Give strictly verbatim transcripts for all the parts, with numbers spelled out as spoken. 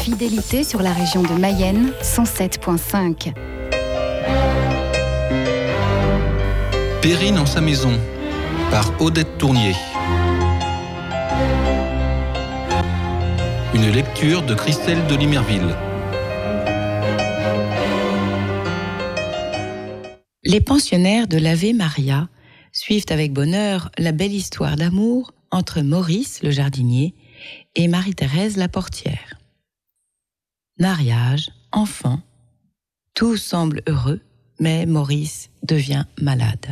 fidélité sur la région de Mayenne, cent sept virgule cinq. Perrine en sa maison, par Odette Tournier. Une lecture de Christelle de Limerville. Les pensionnaires de l'Ave Maria suivent avec bonheur la belle histoire d'amour entre Maurice, le jardinier, et Marie-Thérèse, la portière. Mariage, enfant, tout semble heureux, mais Maurice devient malade.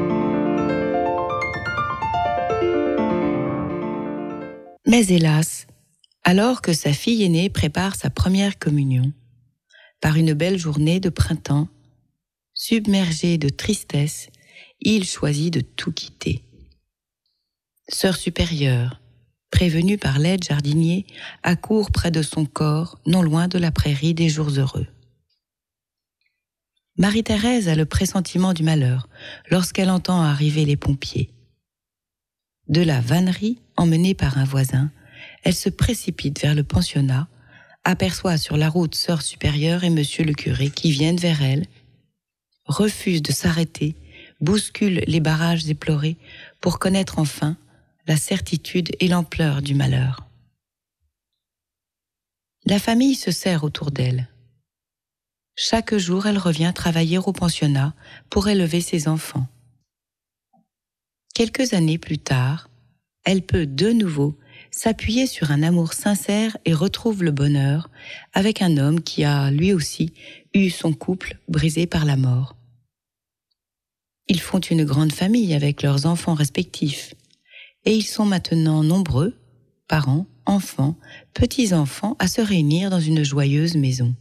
Mais hélas, alors que sa fille aînée prépare sa première communion, par une belle journée de printemps, submergé de tristesse, il choisit de tout quitter. Sœur supérieure, prévenue par l'aide jardinier, accourt près de son corps, non loin de la prairie des jours heureux. Marie-Thérèse a le pressentiment du malheur lorsqu'elle entend arriver les pompiers. De la vannerie, emmenée par un voisin, elle se précipite vers le pensionnat, aperçoit sur la route sœur supérieure et monsieur le curé qui viennent vers elle, refuse de s'arrêter, bouscule les barrages éplorés pour connaître enfin la certitude et l'ampleur du malheur. La famille se serre autour d'elle. Chaque jour, elle revient travailler au pensionnat pour élever ses enfants. Quelques années plus tard, elle peut de nouveau s'appuyer sur un amour sincère et retrouve le bonheur avec un homme qui a, lui aussi, eu son couple brisé par la mort. Ils font une grande famille avec leurs enfants respectifs et ils sont maintenant nombreux, parents, enfants, petits-enfants, à se réunir dans une joyeuse maison.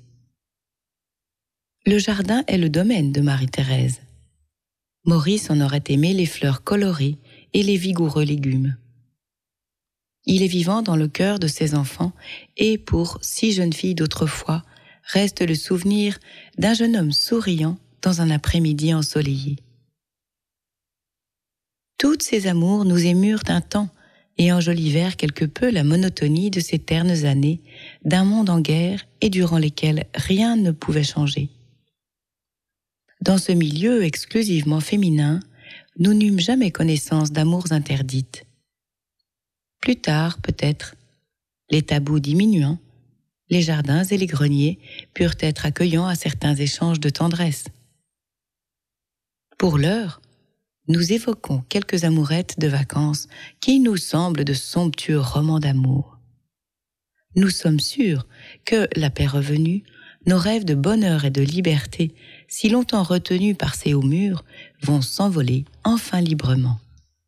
Le jardin est le domaine de Marie-Thérèse. Maurice en aurait aimé les fleurs colorées et les vigoureux légumes. Il est vivant dans le cœur de ses enfants et pour six jeunes filles d'autrefois, reste le souvenir d'un jeune homme souriant dans un après-midi ensoleillé. Toutes ces amours nous émurent un temps et enjolivèrent quelque peu la monotonie de ces ternes années d'un monde en guerre et durant lesquelles rien ne pouvait changer. Dans ce milieu exclusivement féminin, nous n'eûmes jamais connaissance d'amours interdites. Plus tard, peut-être, les tabous diminuant, les jardins et les greniers purent être accueillants à certains échanges de tendresse. Pour l'heure, nous évoquons quelques amourettes de vacances qui nous semblent de somptueux romans d'amour. Nous sommes sûrs que, la paix revenue, nos rêves de bonheur et de liberté, si longtemps retenus par ces hauts murs, vont s'envoler enfin librement.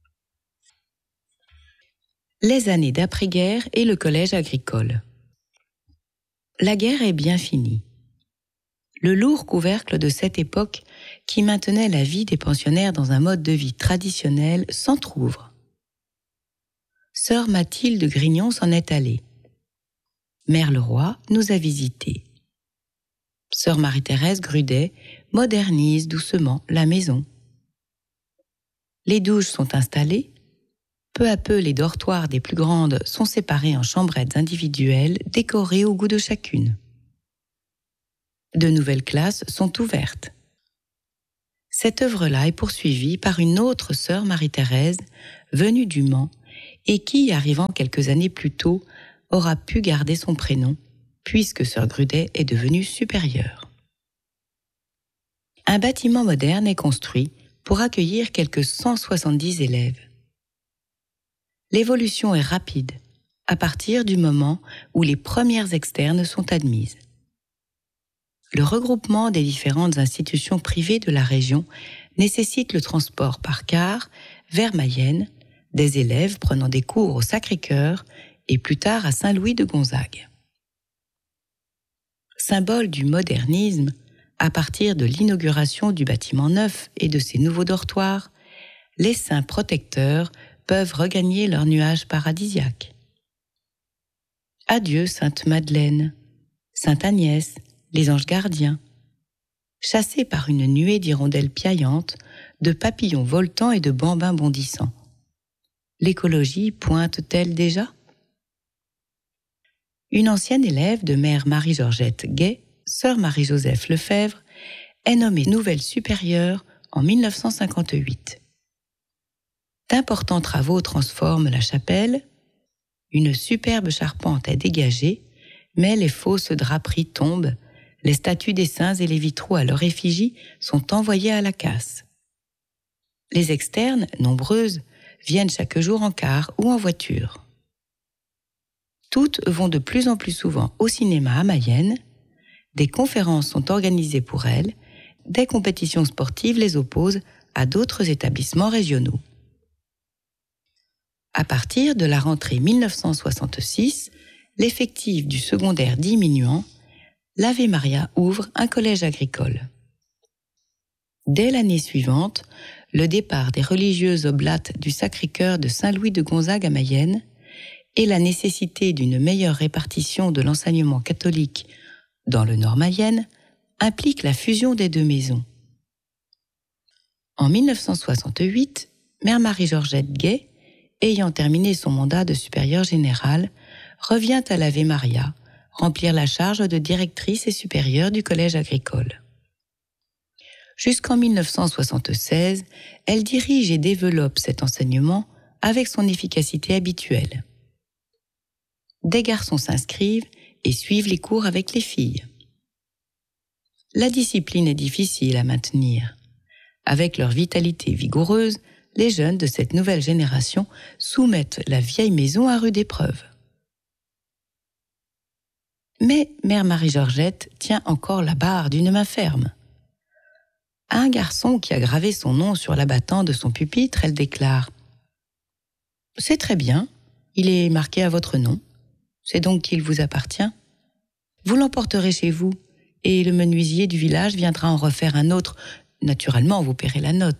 Les années d'après-guerre et le collège agricole. La guerre est bien finie. Le lourd couvercle de cette époque qui maintenait la vie des pensionnaires dans un mode de vie traditionnel s'entr'ouvre. Sœur Mathilde Grignon s'en est allée. Mère Leroy nous a visités. Sœur Marie-Thérèse Grudet modernise doucement la maison. Les douches sont installées. Peu à peu, les dortoirs des plus grandes sont séparés en chambrettes individuelles décorées au goût de chacune. De nouvelles classes sont ouvertes. Cette œuvre-là est poursuivie par une autre sœur Marie-Thérèse, venue du Mans, et qui, arrivant quelques années plus tôt, aura pu garder son prénom, puisque sœur Grudet est devenue supérieure. Un bâtiment moderne est construit pour accueillir quelques cent soixante-dix élèves. L'évolution est rapide, à partir du moment où les premières externes sont admises. Le regroupement des différentes institutions privées de la région nécessite le transport par car vers Mayenne, des élèves prenant des cours au Sacré-Cœur et plus tard à Saint-Louis de Gonzague. Symbole du modernisme, à partir de l'inauguration du bâtiment neuf et de ses nouveaux dortoirs, les saints protecteurs peuvent regagner leur nuage paradisiaque. Adieu Sainte Madeleine, Sainte Agnès, les anges gardiens. Chassés par une nuée d'hirondelles piaillantes, de papillons voltants et de bambins bondissants. L'écologie pointe-t-elle déjà ? une ancienne élève de mère Marie-Georgette Gay, sœur Marie-Joseph Lefebvre, est nommée nouvelle supérieure en mille neuf cent cinquante-huit. D'importants travaux transforment la chapelle. Une superbe charpente est dégagée, mais les fausses draperies tombent, les statues des saints et les vitraux à leur effigie sont envoyés à la casse. Les externes, nombreuses, viennent chaque jour en car ou en voiture. Toutes vont de plus en plus souvent au cinéma à Mayenne. Des conférences sont organisées pour elles, des compétitions sportives les opposent à d'autres établissements régionaux. À partir de la rentrée mille neuf cent soixante-six, l'effectif du secondaire diminuant, l'Ave Maria ouvre un collège agricole. Dès l'année suivante, le départ des religieuses oblates du Sacré-Cœur de Saint-Louis de Gonzague à Mayenne et la nécessité d'une meilleure répartition de l'enseignement catholique dans le Nord Mayenne impliquent la fusion des deux maisons. En mille neuf cent soixante-huit, mère Marie-Georgette Gay, ayant terminé son mandat de supérieure générale, revient à l'Ave Maria remplir la charge de directrice et supérieure du collège agricole. Jusqu'en mille neuf cent soixante-seize, elle dirige et développe cet enseignement avec son efficacité habituelle. Des garçons s'inscrivent et suivent les cours avec les filles. La discipline est difficile à maintenir. Avec leur vitalité vigoureuse, les jeunes de cette nouvelle génération soumettent la vieille maison à rude épreuve. Mais mère Marie-Georgette tient encore la barre d'une main ferme. À un garçon qui a gravé son nom sur l'abattant de son pupitre, elle déclare « C'est très bien, il est marqué à votre nom, c'est donc qu'il vous appartient. Vous l'emporterez chez vous et le menuisier du village viendra en refaire un autre. Naturellement, vous paierez la note. »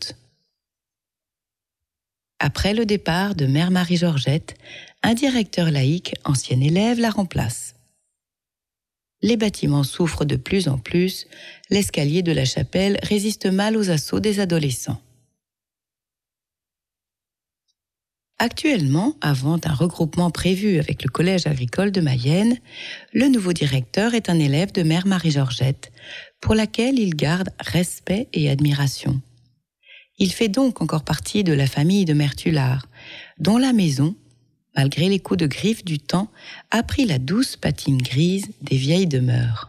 Après le départ de mère Marie-Georgette, un directeur laïque, ancien élève, la remplace. Les bâtiments souffrent de plus en plus, l'escalier de la chapelle résiste mal aux assauts des adolescents. Actuellement, avant un regroupement prévu avec le collège agricole de Mayenne, le nouveau directeur est un élève de mère Marie-Georgette, pour laquelle il garde respect et admiration. Il fait donc encore partie de la famille de mère Tullard, dont la maison, malgré les coups de griffe du temps, a pris la douce patine grise des vieilles demeures.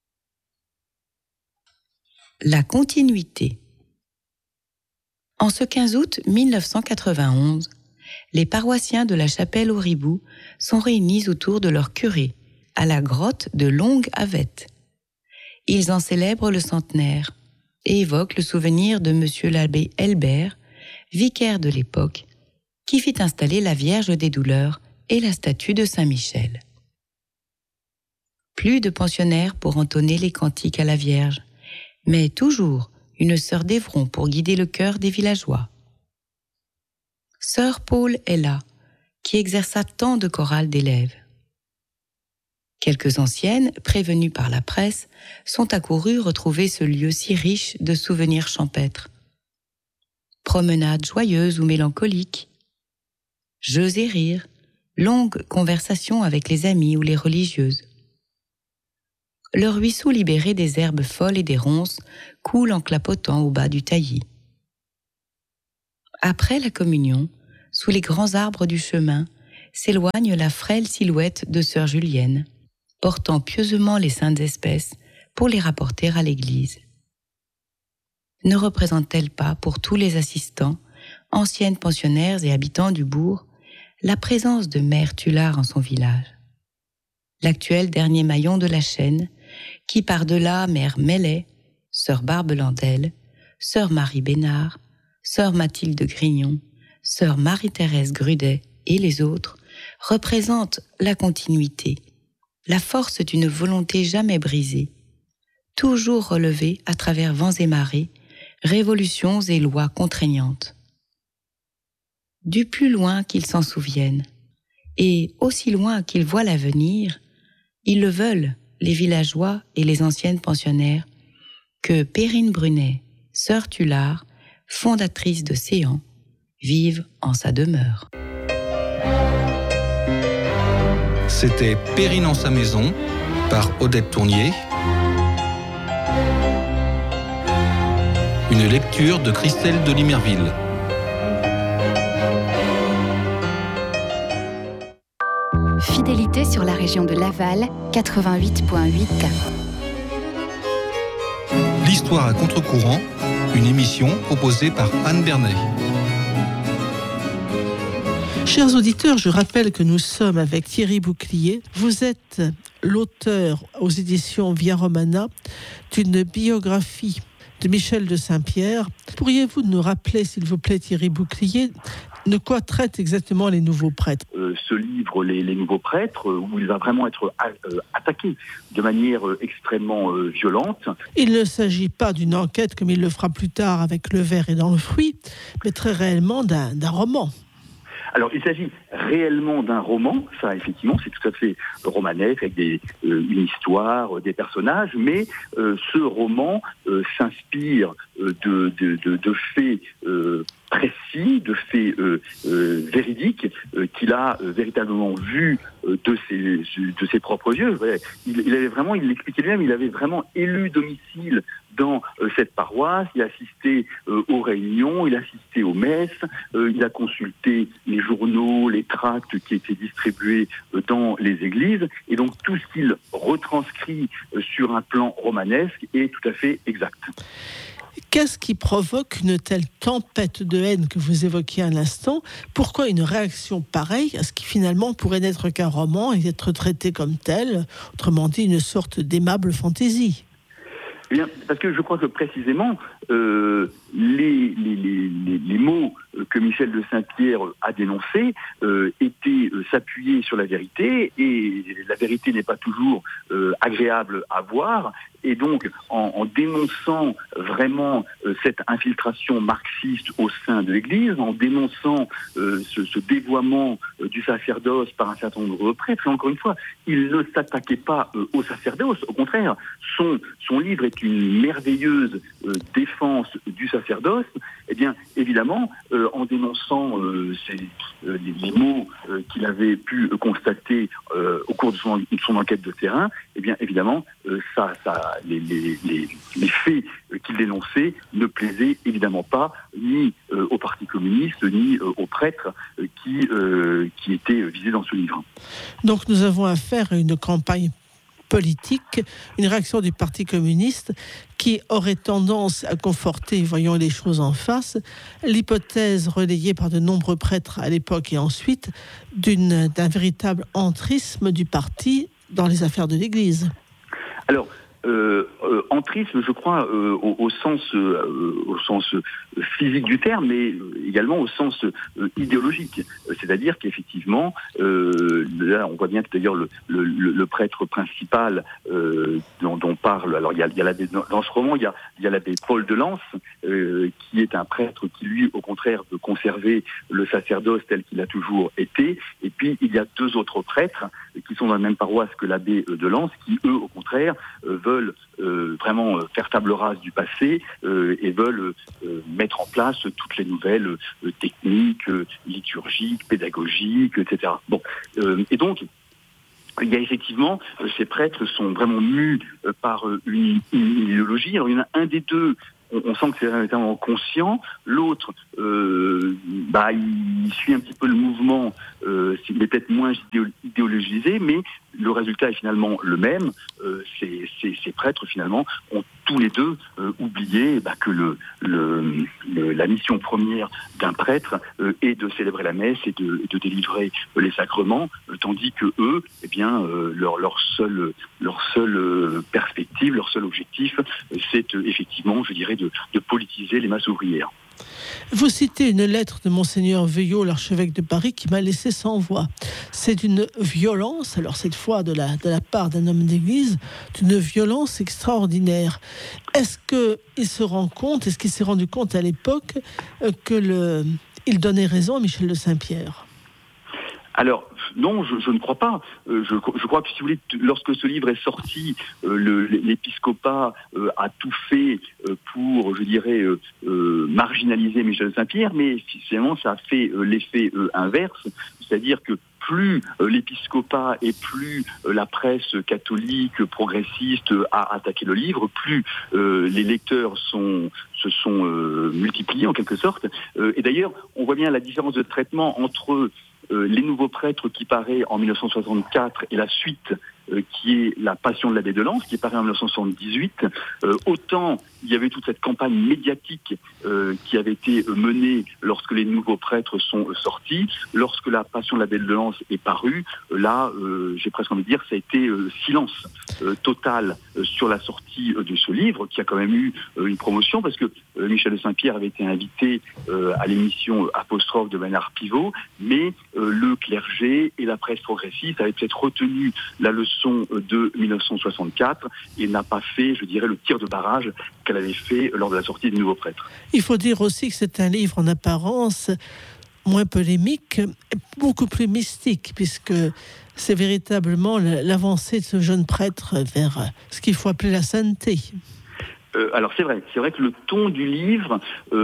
La continuité. En ce quinze août mille neuf cent quatre-vingt-onze, les paroissiens de la chapelle au Ribou sont réunis autour de leur curé, à la grotte de Longue-Avette. Ils en célèbrent le centenaire et évoquent le souvenir de monsieur l'abbé Helbert, vicaire de l'époque, qui fit installer la Vierge des Douleurs et la statue de Saint-Michel. Plus de pensionnaires pour entonner les cantiques à la Vierge, mais toujours une sœur d'Évron pour guider le cœur des villageois. Sœur Paul est là, qui exerça tant de chorales d'élèves. Quelques anciennes, prévenues par la presse, sont accourues retrouver ce lieu si riche de souvenirs champêtres. Promenades joyeuses ou mélancoliques, jeux et rires, longues conversations avec les amis ou les religieuses. Le ruisseau libéré des herbes folles et des ronces coule en clapotant au bas du taillis. Après la communion, sous les grands arbres du chemin, s'éloigne la frêle silhouette de sœur Julienne, portant pieusement les saintes espèces pour les rapporter à l'église. Ne représente-t-elle pas pour tous les assistants, anciennes pensionnaires et habitants du bourg, la présence de mère Tullard en son village? L'actuel dernier maillon de la chaîne, qui par-delà mère Mellet, sœur Barbe-Landel, sœur Marie Bénard, sœur Mathilde Grignon, sœur Marie-Thérèse Grudet et les autres, représente la continuité, la force d'une volonté jamais brisée, toujours relevée à travers vents et marées, révolutions et lois contraignantes. Du plus loin qu'ils s'en souviennent, et aussi loin qu'ils voient l'avenir, ils le veulent, les villageois et les anciennes pensionnaires, que Perrine Brunet, sœur Tullard, fondatrice de Séan, vive en sa demeure. C'était Perrine en sa maison par Odette Tournier. Une lecture de Christelle de Limerville. Fidélité sur la région de Laval, quatre-vingt-huit virgule huit. L'histoire à contre-courant, une émission proposée par Anne Bernet. Chers auditeurs, je rappelle que nous sommes avec Thierry Bouclier. Vous êtes l'auteur aux éditions Via Romana d'une biographie de Michel de Saint-Pierre. Pourriez-vous nous rappeler, s'il vous plaît, Thierry Bouclier, de quoi traitent exactement les nouveaux prêtres ? euh, Ce livre, les, les nouveaux prêtres, euh, où il va vraiment être a, euh, attaqué de manière euh, extrêmement euh, violente. Il ne s'agit pas d'une enquête comme il le fera plus tard avec Le Ver et dans le fruit, mais très réellement d'un, d'un roman. Alors, il s'agit réellement d'un roman, ça, effectivement, c'est tout à fait romanesque, avec des, euh, une histoire, euh, des personnages, mais euh, ce roman euh, s'inspire euh, de, de, de, de faits euh, précis, de faits euh, euh, véridiques, euh, qu'il a euh, véritablement vus euh, de, ses, de ses propres yeux. Ouais. Il, il avait vraiment, il l'expliquait lui-même, il avait vraiment élu domicile dans euh, cette paroisse, il a assisté euh, aux réunions, il a assisté aux messes, euh, il a consulté les journaux, les tracts qui étaient distribués euh, dans les églises, et donc tout ce qu'il retranscrit euh, sur un plan romanesque est tout à fait exact. Qu'est-ce qui provoque une telle tempête de haine que vous évoquiez à l'instant ? Pourquoi une réaction pareille à ce qui finalement pourrait n'être qu'un roman et être traité comme tel, autrement dit une sorte d'aimable fantaisie ? Eh bien, parce que je crois que précisément, euh, les, les, les, les, les mots que Michel de Saint-Pierre a dénoncés euh, étaient euh, s'appuyer sur la vérité, et la vérité n'est pas toujours euh, agréable à voir. Et donc, en, en dénonçant vraiment euh, cette infiltration marxiste au sein de l'Église, en dénonçant euh, ce, ce dévoiement euh, du sacerdoce par un certain nombre de prêtres, et encore une fois, il ne s'attaquait pas euh, au sacerdoce. Au contraire, son, son livre est une merveilleuse euh, défense du sacerdoce. Eh bien, évidemment, euh, en dénonçant euh, ces, euh, les, les mots euh, qu'il avait pu euh, constater euh, au cours de son, de son enquête de terrain, eh bien, évidemment, euh, ça, ça, les, les, les, les faits euh, qu'il dénonçait ne plaisaient évidemment pas ni euh, au Parti communiste, ni euh, aux prêtres euh, qui, euh, qui étaient visés dans ce livre. Donc, nous avons affaire à une campagne politique, une réaction du Parti communiste qui aurait tendance à conforter, voyons les choses en face, l'hypothèse relayée par de nombreux prêtres à l'époque et ensuite d'une, d'un véritable entrisme du parti dans les affaires de l'Église. Alors, euh, euh, entrisme, je crois, euh, au, au sens, euh, au sens physique du terme, mais également au sens euh, idéologique. C'est-à-dire qu'effectivement, euh, là, on voit bien que d'ailleurs le, le, le prêtre principal euh, dont, dont parle, alors il y a, il y a l'abbé, dans ce roman, il y a, il y a l'abbé Paul de Lens, euh, qui est un prêtre qui, lui, au contraire, veut conserver le sacerdoce tel qu'il a toujours été. Et puis, il y a deux autres prêtres qui sont dans la même paroisse que l'abbé de Lens, qui, eux, au contraire, euh, veulent euh, vraiment faire table rase du passé euh, et veulent euh, mettre en place toutes les nouvelles euh, techniques euh, liturgiques, pédagogiques, et cetera. Bon, euh, et donc, il y a effectivement, euh, ces prêtres sont vraiment mus euh, par euh, une, une idéologie. Alors, il y en a un des deux, on, on sent que c'est véritablement conscient. L'autre, euh, bah, il suit un petit peu le mouvement, euh, il est peut-être moins idéologisé, mais le résultat est finalement le même. Euh, ces, ces, ces prêtres, finalement, ont tous les deux euh, oublié bah, que le, le, le, la mission première d'un prêtre euh, est de célébrer la messe et de, de délivrer euh, les sacrements, euh, tandis que eux, eh bien, euh, leur, leur seule, leur seule euh, perspective, leur seul objectif, euh, c'est euh, effectivement, je dirais, de, de politiser les masses ouvrières. Vous citez une lettre de Monseigneur Veuillot, l'archevêque de Paris, qui m'a laissé sans voix. C'est d'une violence, alors cette fois de la, de la part d'un homme d'église, d'une violence extraordinaire. Est-ce qu'il se rend compte, est-ce qu'il s'est rendu compte à l'époque euh, que le, il donnait raison à Michel de Saint-Pierre ? Alors, non, je, je ne crois pas. Euh, je, je crois que, si vous voulez, lorsque ce livre est sorti, euh, le, l'épiscopat euh, a tout fait euh, pour, je dirais, euh, euh, marginaliser Michel de Saint-Pierre, mais finalement, ça a fait euh, l'effet euh, inverse, c'est-à-dire que plus euh, l'épiscopat et plus euh, la presse catholique progressiste euh, a attaqué le livre, plus euh, les lecteurs sont, se sont euh, multipliés en quelque sorte. Euh, et d'ailleurs, on voit bien la différence de traitement entre euh, les nouveaux prêtres qui paraît en dix-neuf cent soixante-quatre et la suite euh, qui est la Passion de l'abbé de Lens, qui paraît en dix-neuf cent soixante-dix-huit. Euh, autant il y avait toute cette campagne médiatique euh, qui avait été menée lorsque les nouveaux prêtres sont sortis. Lorsque la Passion de l'abbé de Lens est parue, là, euh, j'ai presque envie de dire, ça a été euh, silence euh, total euh, sur la sortie euh, de ce livre, qui a quand même eu euh, une promotion, parce que euh, Michel de Saint-Pierre avait été invité euh, à l'émission Apostrophe de Bernard Pivot, mais euh, le clergé et la presse progressiste avaient peut-être retenu la leçon de dix-neuf cent soixante-quatre et n'a pas fait, je dirais, le tir de barrage qu'elle avait fait lors de la sortie des nouveaux prêtres. Il faut dire aussi que c'est un livre en apparence moins polémique, beaucoup plus mystique, puisque c'est véritablement l'avancée de ce jeune prêtre vers ce qu'il faut appeler la sainteté. Euh, alors c'est vrai, c'est vrai que le ton du livre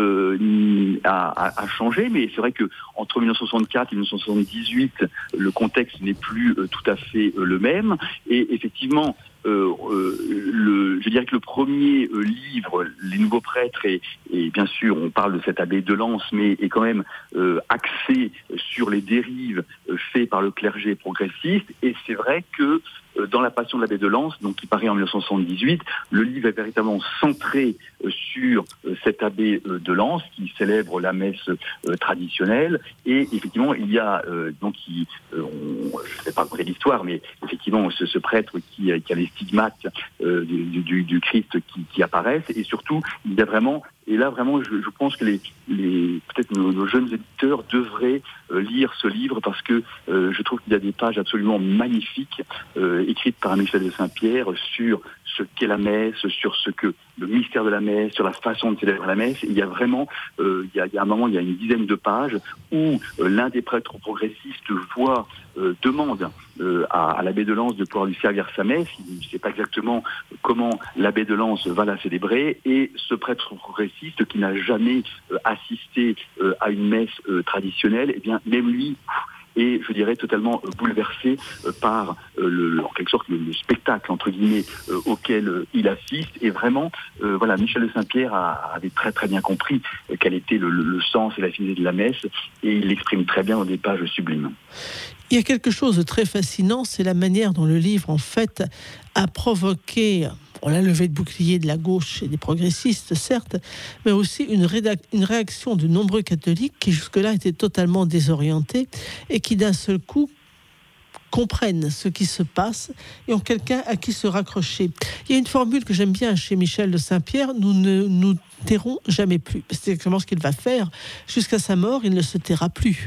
euh, a, a, a changé, mais c'est vrai que entre dix-neuf cent soixante-quatre et dix-neuf cent soixante-dix-huit, le contexte n'est plus euh, tout à fait euh, le même. Et effectivement, euh, euh, le, je dirais que le premier euh, livre, Les Nouveaux Prêtres, et, et bien sûr, on parle de cet abbé de Lens, mais est quand même euh, axé sur les dérives euh, faites par le clergé progressiste. Et c'est vrai que dans la Passion de l'abbé de Lens, donc qui paraît en dix-neuf cent soixante-dix-huit, le livre est véritablement centré euh, sur euh, cet abbé euh, de Lens qui célèbre la messe euh, traditionnelle. Et effectivement, il y a euh, donc, qui, euh, on, je ne vais pas raconter l'histoire, mais effectivement, ce, ce prêtre qui, qui a les stigmates euh, du, du, du Christ qui, qui apparaissent. Et surtout, il y a vraiment, et là vraiment, je, je pense que les, les peut-être nos, nos jeunes éditeurs devraient euh, lire ce livre, parce que euh, je trouve qu'il y a des pages absolument magnifiques euh, écrite par Michel de Saint-Pierre sur ce qu'est la messe, sur ce que le mystère de la messe, sur la façon de célébrer la messe. Et il y a vraiment, euh, il, y a, il y a un moment, il y a une dizaine de pages où euh, l'un des prêtres progressistes voit, euh, demande euh, à, à l'abbé de Lens de pouvoir lui servir sa messe. Il ne sait pas exactement comment l'abbé de Lens va la célébrer, et ce prêtre progressiste qui n'a jamais euh, assisté euh, à une messe euh, traditionnelle, eh bien même lui et je dirais totalement euh, bouleversé euh, par euh, le, en quelque sorte le, le spectacle entre guillemets euh, auquel euh, il assiste. Et vraiment, euh, voilà, Michel de Saint-Pierre a, avait très très bien compris euh, quel était le, le, le sens et la finalité de la messe, et il l'exprime très bien dans des pages sublimes. Il y a quelque chose de très fascinant, c'est la manière dont le livre en fait a provoqué bon, la levée de bouclier de la gauche et des progressistes, certes, mais aussi une, rédac- une réaction de nombreux catholiques qui jusque-là étaient totalement désorientés et qui d'un seul coup comprennent ce qui se passe et ont quelqu'un à qui se raccrocher. Il y a une formule que j'aime bien chez Michel de Saint-Pierre: nous ne nous tairons jamais plus. C'est exactement ce qu'il va faire. Jusqu'à sa mort, il ne se taira plus.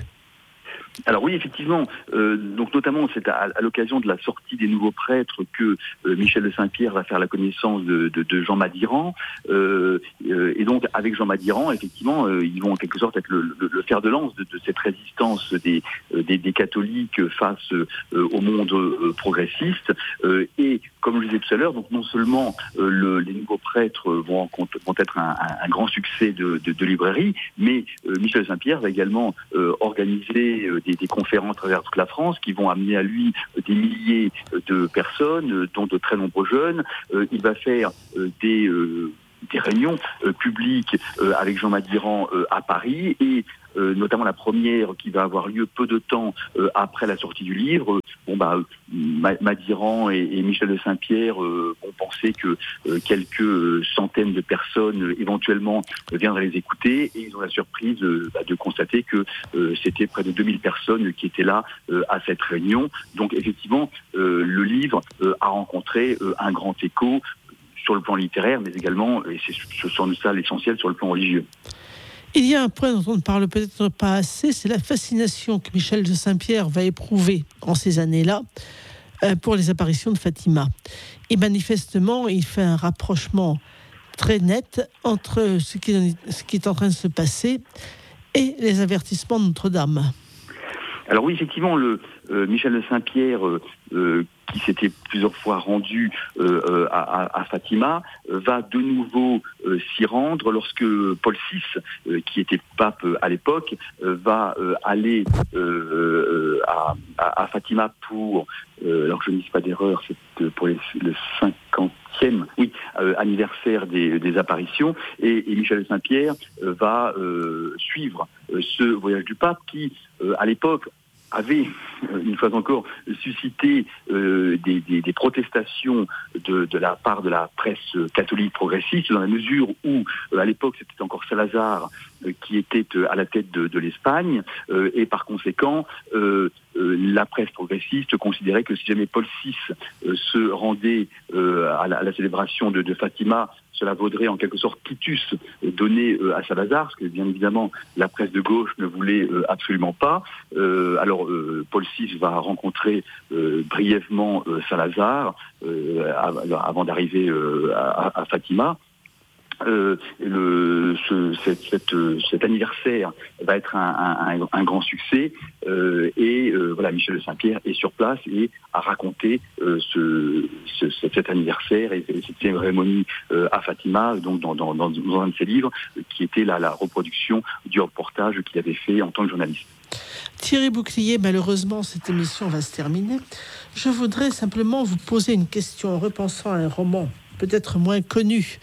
Alors oui, effectivement, euh, donc notamment c'est à, à l'occasion de la sortie des nouveaux prêtres que euh, Michel de Saint-Pierre va faire la connaissance de, de, de Jean Madiran, euh, euh, et donc avec Jean Madiran, effectivement, euh, ils vont en quelque sorte être le, le, le fer de lance de, de cette résistance des, euh, des, des catholiques face euh, au monde euh, progressiste, euh, et comme je le disais tout à l'heure, donc non seulement euh, le, les nouveaux prêtres vont, vont être un, un, un grand succès de, de, de librairie, mais euh, Michel de Saint-Pierre va également euh, organiser euh, des, des conférences à travers toute la France qui vont amener à lui euh, des milliers de personnes, euh, dont de très nombreux jeunes. Euh, il va faire euh, des... Euh, des réunions euh, publiques euh, avec Jean Madiran euh, à Paris, et euh, notamment la première qui va avoir lieu peu de temps euh, après la sortie du livre. Bon bah Madiran et, et Michel de Saint-Pierre euh, ont pensé que euh, quelques euh, centaines de personnes euh, éventuellement euh, viendraient les écouter, et ils ont la surprise euh, bah, de constater que euh, c'était près de deux mille personnes qui étaient là euh, à cette réunion. Donc effectivement, euh, le livre euh, a rencontré euh, un grand écho sur le plan littéraire, mais également, et c'est ce sont ça l'essentiel, sur le plan religieux. Il y a un point dont on ne parle peut-être pas assez, c'est la fascination que Michel de Saint-Pierre va éprouver en ces années-là euh, pour les apparitions de Fatima. Et manifestement, il fait un rapprochement très net entre ce qui, ce qui est en train de se passer et les avertissements de Notre-Dame. Alors oui, effectivement, le euh, Michel de Saint-Pierre, euh, euh, qui s'était plusieurs fois rendu euh, à, à Fatima, euh, va de nouveau euh, s'y rendre lorsque Paul six, euh, qui était pape euh, à l'époque, euh, va euh, aller euh, à, à, à Fatima pour, euh, alors que je ne dis pas d'erreur, c'est pour les, le cinquantième oui, euh, anniversaire des, des apparitions, et, et Michel de Saint-Pierre euh, va euh, suivre euh, ce voyage du pape qui, euh, à l'époque, avait, une fois encore, suscité euh, des, des, des protestations de, de la part de la presse catholique progressiste, dans la mesure où, euh, à l'époque, c'était encore Salazar euh, qui était euh, à la tête de, de l'Espagne, euh, et par conséquent, euh, euh, la presse progressiste considérait que si jamais Paul six euh, se rendait euh, à, la, à la célébration de, de Fatima, cela vaudrait en quelque sorte quitus donné euh, à Salazar, ce que bien évidemment la presse de gauche ne voulait euh, absolument pas. Euh, alors euh, Paul six va rencontrer euh, brièvement euh, Salazar euh, avant d'arriver euh, à, à Fatima. Euh, le, ce, cette, cette, cet anniversaire va être un, un, un grand succès euh, et euh, voilà, Michel de Saint-Pierre est sur place et a raconté euh, ce, ce, cet anniversaire et cette cérémonie euh, à Fatima, donc dans, dans, dans, dans un de ses livres, qui était la, la reproduction du reportage qu'il avait fait en tant que journaliste. Thierry Bouclier, malheureusement, cette émission va se terminer. Je voudrais simplement vous poser une question en repensant à un roman peut-être moins connu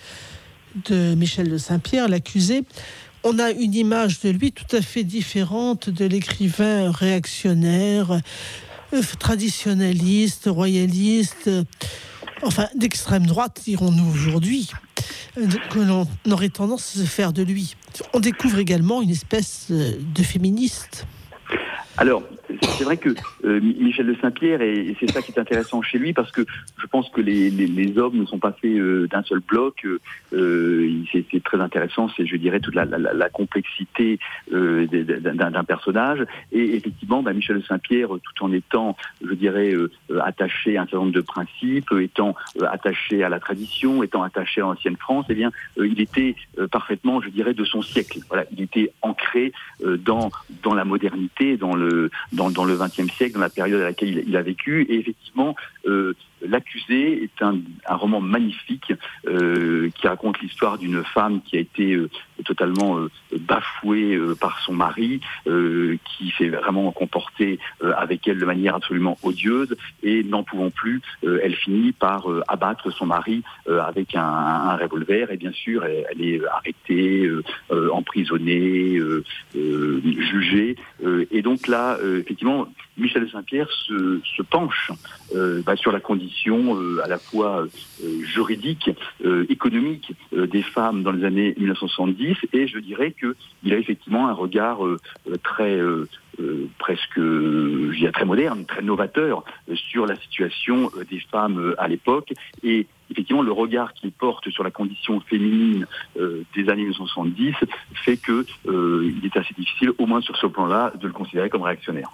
de Michel de Saint-Pierre, l'accusé. On a une image de lui tout à fait différente de l'écrivain réactionnaire, euh, traditionnaliste, royaliste, euh, enfin d'extrême droite, dirons-nous aujourd'hui, euh, que l'on aurait tendance à se faire de lui. On découvre également une espèce de féministe. Alors, c'est vrai que euh, Michel de Saint-Pierre, et, et c'est ça qui est intéressant chez lui, parce que je pense que les, les, les hommes ne sont pas faits euh, d'un seul bloc. Euh, c'est, c'est très intéressant, c'est, je dirais, toute la, la, la complexité euh, d'un, d'un personnage. Et effectivement, bah, Michel de Saint-Pierre, tout en étant, je dirais, euh, attaché à un certain nombre de principes, étant euh, attaché à la tradition, étant attaché à l'ancienne France, eh bien, euh, il était euh, parfaitement, je dirais, de son siècle. Voilà, il était ancré euh, dans dans la modernité, dans le Dans, dans le vingtième siècle, dans la période à laquelle il, il a vécu. Et effectivement, euh, L'accusé est un, un roman magnifique euh, qui raconte l'histoire d'une femme qui a été euh, totalement euh, bafouée euh, par son mari, euh, qui s'est vraiment comporté euh, avec elle de manière absolument odieuse, et n'en pouvant plus, euh, elle finit par euh, abattre son mari euh, avec un, un revolver, et bien sûr, elle, elle est arrêtée, euh, euh, emprisonnée, euh, euh, jugée. Euh, et donc là, euh, effectivement, Michel de Saint-Pierre se, se penche euh, bah, sur la condition euh, à la fois euh, juridique, euh, économique euh, des femmes dans les années mille neuf cent soixante-dix, et je dirais qu'il a effectivement un regard euh, très euh, euh, presque, euh, je dirais très moderne, très novateur euh, sur la situation euh, des femmes euh, à l'époque, et effectivement le regard qu'il porte sur la condition féminine euh, des années mille neuf cent soixante-dix fait que euh, il est assez difficile, au moins sur ce plan-là, de le considérer comme réactionnaire.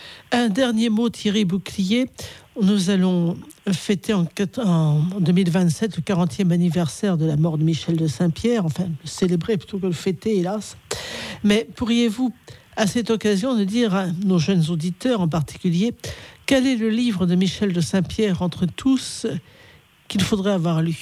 Un dernier mot, Thierry Bouclier. Nous allons fêter en, en deux mille vingt-sept le quarantième anniversaire de la mort de Michel de Saint-Pierre, enfin célébrer plutôt que le fêter, hélas. Mais pourriez-vous, à cette occasion, nous dire à nos jeunes auditeurs en particulier, quel est le livre de Michel de Saint-Pierre entre tous qu'il faudrait avoir lu ?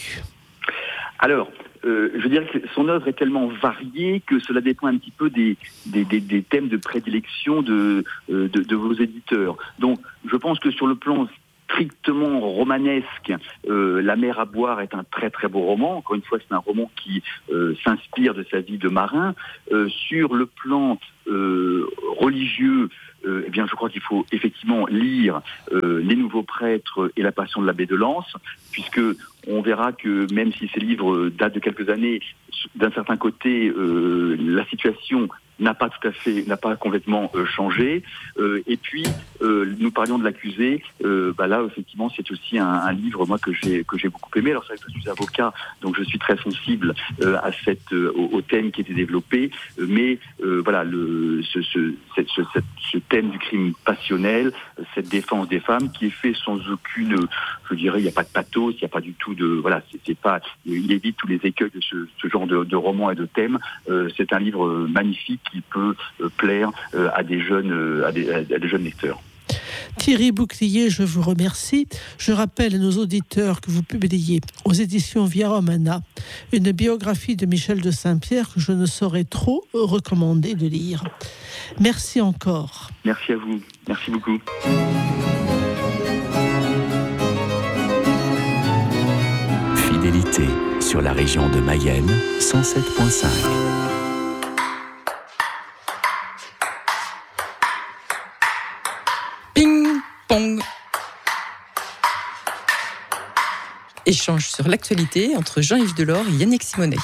Alors, Euh, je dirais que son œuvre est tellement variée que cela dépend un petit peu des, des, des, des thèmes de prédilection de, de, de vos éditeurs. Donc, je pense que sur le plan strictement romanesque, euh, La mer à boire est un très très beau roman. Encore une fois, c'est un roman qui euh, s'inspire de sa vie de marin. Euh, sur le plan euh, religieux, Euh, eh bien, je crois qu'il faut effectivement lire euh, Les Nouveaux Prêtres et La Passion de l'abbé de Lens, puisque on verra que même si ces livres datent de quelques années, d'un certain côté, euh, la situation n'a pas tout à fait, n'a pas complètement euh, changé. Euh, et puis, euh, nous parlions de l'accusé. Euh, bah là, effectivement, c'est aussi un, un livre, moi, que j'ai que j'ai beaucoup aimé. Alors, c'est vrai que je suis avocat, donc je suis très sensible euh, à cette euh, au, au thème qui était développé. Euh, mais euh, voilà, le ce ce, cette, ce ce thème du crime passionnel, cette défense des femmes, qui est fait sans aucune, je dirais, il n'y a pas de pathos, il n'y a pas du tout de, voilà, c'est, c'est pas, il évite tous les écueils de ce, ce genre de, de romans et de thèmes. Euh, c'est un livre magnifique qui peut euh, plaire euh, à des jeunes, euh, à, des, à des jeunes lecteurs. Thierry Bouclier, je vous remercie. Je rappelle à nos auditeurs que vous publiez aux éditions Via Romana une biographie de Michel de Saint-Pierre que je ne saurais trop recommander de lire. Merci encore. Merci à vous. Merci beaucoup. Fidélité sur la région de Mayenne, cent sept virgule cinq. Pong. Échange sur l'actualité entre Jean-Yves Delors et Yannick Simonet.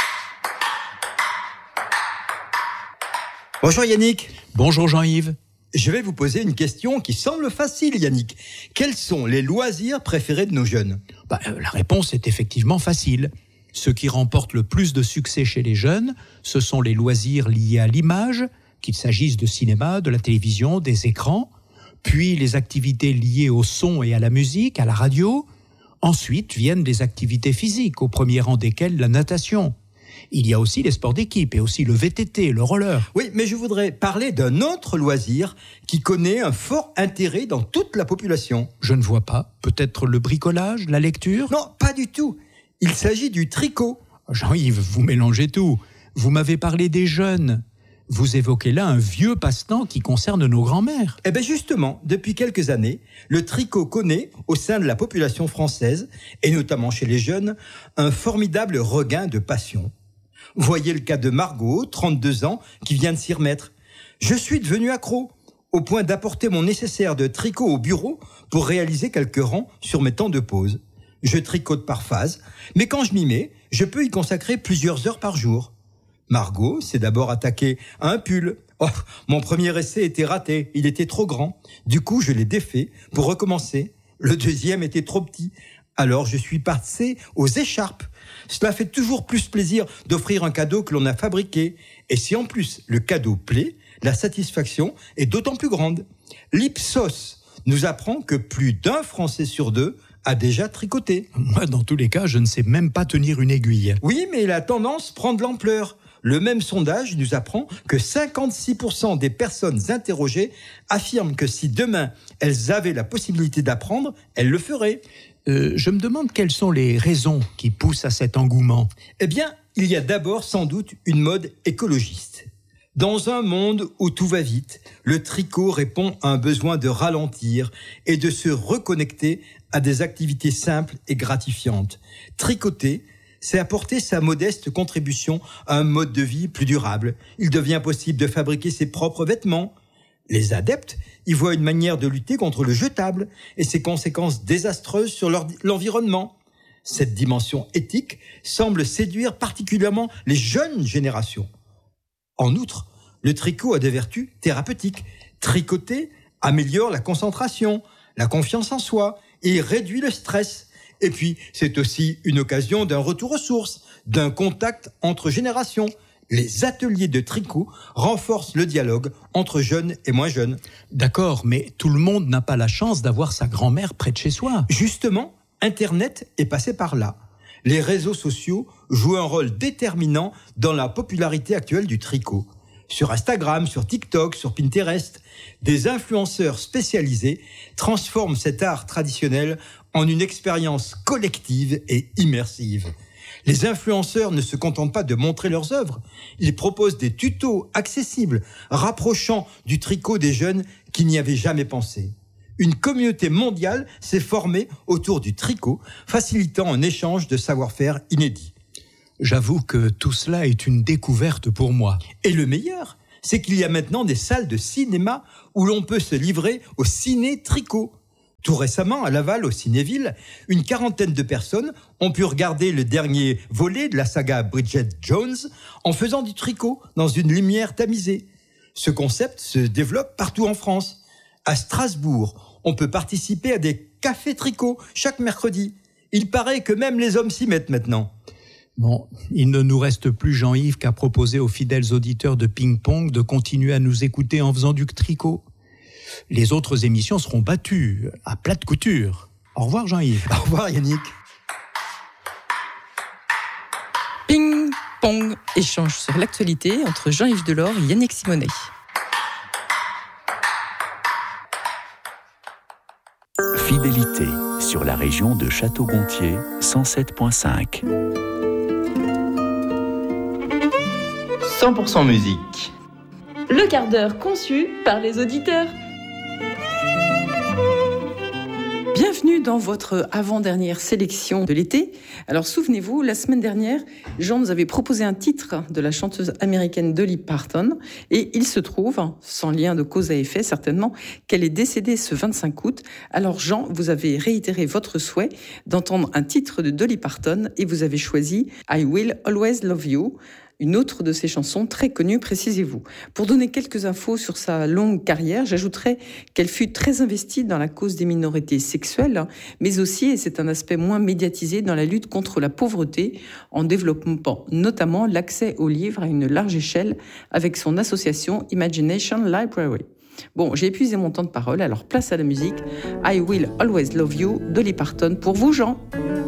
Bonjour Yannick. Bonjour Jean-Yves. Je vais vous poser une question qui semble facile, Yannick. Quels sont les loisirs préférés de nos jeunes ? Bah, euh, la réponse est effectivement facile. Ce qui remporte le plus de succès chez les jeunes, ce sont les loisirs liés à l'image, qu'il s'agisse de cinéma, de la télévision, des écrans, puis les activités liées au son et à la musique, à la radio. Ensuite viennent les activités physiques, au premier rang desquelles la natation. Il y a aussi les sports d'équipe et aussi le V T T, le roller. Oui, mais je voudrais parler d'un autre loisir qui connaît un fort intérêt dans toute la population. Je ne vois pas. Peut-être le bricolage, la lecture ? Non, pas du tout. Il s'agit du tricot. Jean-Yves, vous mélangez tout. Vous m'avez parlé des jeunes. Vous évoquez là un vieux passe-temps qui concerne nos grands-mères. Eh bien justement, depuis quelques années, le tricot connaît, au sein de la population française, et notamment chez les jeunes, un formidable regain de passion. Voyez le cas de Margot, trente-deux ans, qui vient de s'y remettre. Je suis devenu accro, au point d'apporter mon nécessaire de tricot au bureau pour réaliser quelques rangs sur mes temps de pause. Je tricote par phase, mais quand je m'y mets, je peux y consacrer plusieurs heures par jour. Margot s'est d'abord attaquée à un pull. Oh, mon premier essai était raté, il était trop grand. Du coup, je l'ai défait pour recommencer. Le deuxième était trop petit. Alors, je suis passé aux écharpes. Cela fait toujours plus plaisir d'offrir un cadeau que l'on a fabriqué. Et si en plus le cadeau plaît, la satisfaction est d'autant plus grande. L'Ipsos nous apprend que plus d'un Français sur deux a déjà tricoté. Moi, dans tous les cas, je ne sais même pas tenir une aiguille. Oui, mais la tendance prend de l'ampleur. Le même sondage nous apprend que cinquante-six pour cent des personnes interrogées affirment que si demain elles avaient la possibilité d'apprendre, elles le feraient. Euh, je me demande quelles sont les raisons qui poussent à cet engouement. Eh bien, il y a d'abord sans doute une mode écologiste. Dans un monde où tout va vite, le tricot répond à un besoin de ralentir et de se reconnecter à des activités simples et gratifiantes. Tricoter, c'est apporter sa modeste contribution à un mode de vie plus durable. Il devient possible de fabriquer ses propres vêtements. Les adeptes y voient une manière de lutter contre le jetable et ses conséquences désastreuses sur leur, l'environnement. Cette dimension éthique semble séduire particulièrement les jeunes générations. En outre, le tricot a des vertus thérapeutiques. Tricoter améliore la concentration, la confiance en soi et réduit le stress. Et puis, c'est aussi une occasion d'un retour aux sources, d'un contact entre générations. Les ateliers de tricot renforcent le dialogue entre jeunes et moins jeunes. D'accord, mais tout le monde n'a pas la chance d'avoir sa grand-mère près de chez soi. Justement, Internet est passé par là. Les réseaux sociaux jouent un rôle déterminant dans la popularité actuelle du tricot. Sur Instagram, sur TikTok, sur Pinterest, des influenceurs spécialisés transforment cet art traditionnel en une expérience collective et immersive. Les influenceurs ne se contentent pas de montrer leurs œuvres. Ils proposent des tutos accessibles, rapprochant du tricot des jeunes qui n'y avaient jamais pensé. Une communauté mondiale s'est formée autour du tricot, facilitant un échange de savoir-faire inédit. J'avoue que tout cela est une découverte pour moi. Et le meilleur, c'est qu'il y a maintenant des salles de cinéma où l'on peut se livrer au ciné-tricot. Tout récemment, à Laval, au Cinéville, une quarantaine de personnes ont pu regarder le dernier volet de la saga Bridget Jones en faisant du tricot dans une lumière tamisée. Ce concept se développe partout en France. À Strasbourg, on peut participer à des cafés tricot chaque mercredi. Il paraît que même les hommes s'y mettent maintenant. Bon, il ne nous reste plus, Jean-Yves, qu'à proposer aux fidèles auditeurs de Ping Pong de continuer à nous écouter en faisant du tricot. Les autres émissions seront battues à plate couture. Au revoir, Jean-Yves. Au revoir, Yannick. Ping Pong, échange sur l'actualité entre Jean-Yves Delors et Yannick Simonet. Fidélité sur la région de Château-Gontier, cent sept virgule cinq. cent pour cent musique. Le quart d'heure conçu par les auditeurs. Bienvenue dans votre avant-dernière sélection de l'été. Alors souvenez-vous, la semaine dernière, Jean nous avait proposé un titre de la chanteuse américaine Dolly Parton et il se trouve, sans lien de cause à effet certainement, qu'elle est décédée ce vingt-cinq août. Alors Jean, vous avez réitéré votre souhait d'entendre un titre de Dolly Parton et vous avez choisi I Will Always Love You, une autre de ses chansons très connue, précisez-vous. Pour donner quelques infos sur sa longue carrière, j'ajouterais qu'elle fut très investie dans la cause des minorités sexuelles, mais aussi, et c'est un aspect moins médiatisé, dans la lutte contre la pauvreté, en développant notamment l'accès aux livres à une large échelle avec son association Imagination Library. Bon, j'ai épuisé mon temps de parole, alors place à la musique. I Will Always Love You, Dolly Parton, pour vous Jean.